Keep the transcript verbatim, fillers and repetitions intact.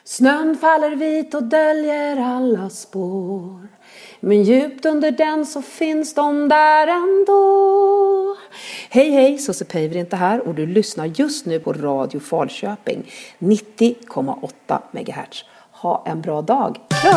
Snön faller vit och döljer alla spår. Men djupt under den så finns de där ändå. Hej hej, Susse Päivärinta inte här och du lyssnar just nu på Radio Falköping nittio komma åtta megahertz. Ha en bra dag.